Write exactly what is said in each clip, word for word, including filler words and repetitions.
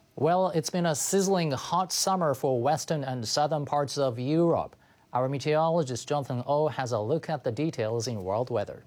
Well, it's been a sizzling hot summer for western and southern parts of Europe. Our meteorologist Jonathan Oh has a look at the details in world weather.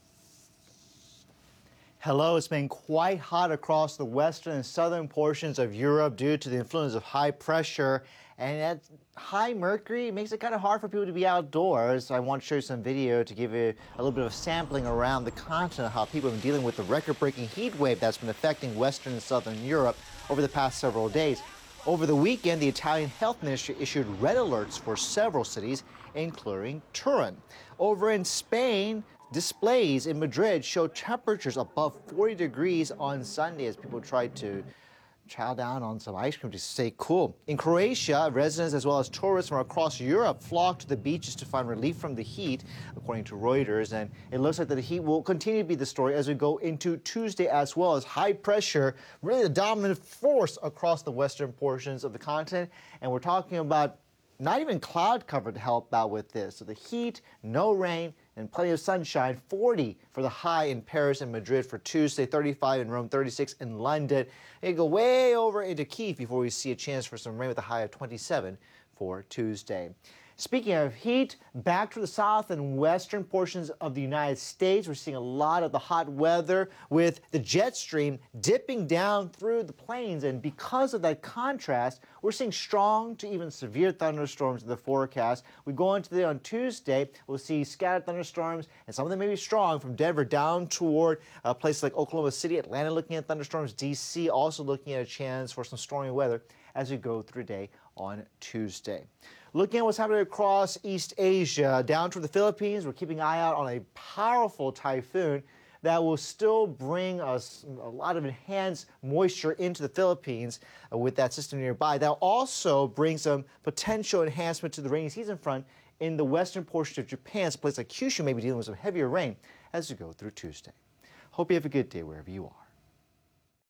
Hello, it's been quite hot across the western and southern portions of Europe due to the influence of high pressure. And that high mercury makes it kind of hard for people to be outdoors. I want to show you some video to give you a little bit of sampling around the continent, how people have been dealing with the record-breaking heat wave that's been affecting western and southern Europe over the past several days. Over the weekend, the Italian health ministry issued red alerts for several cities, including Turin. Over in Spain, displays in Madrid showed temperatures above forty degrees on Sunday as people tried to chow down on some ice cream to stay cool. In Croatia, residents as well as tourists from across Europe flocked to the beaches to find relief from the heat, according to Reuters. And it looks like the heat will continue to be the story as we go into Tuesday, as well as high pressure, really the dominant force across the western portions of the continent. And we're talking about not even cloud cover to help out with this. So the heat, no rain, and plenty of sunshine. forty for the high in Paris and Madrid for Tuesday, thirty-five in Rome, thirty-six in London. It go way over into Kyiv before we see a chance for some rain with a high of twenty-seven for Tuesday. Speaking of heat, back to the south and western portions of the United States, we're seeing a lot of the hot weather with the jet stream dipping down through the plains. And because of that contrast, we're seeing strong to even severe thunderstorms in the forecast. We go into the on Tuesday, we'll see scattered thunderstorms, and some of them may be strong from Denver down toward uh, places like Oklahoma City, Atlanta looking at thunderstorms, D C also looking at a chance for some stormy weather as we go through the day on Tuesday. Looking at what's happening across East Asia, down to the Philippines, we're keeping an eye out on a powerful typhoon that will still bring us a lot of enhanced moisture into the Philippines uh, with that system nearby. That also brings some potential enhancement to the rainy season front in the western portion of Japan. So a place like Kyushu may be dealing with some heavier rain as we go through Tuesday. Hope you have a good day wherever you are.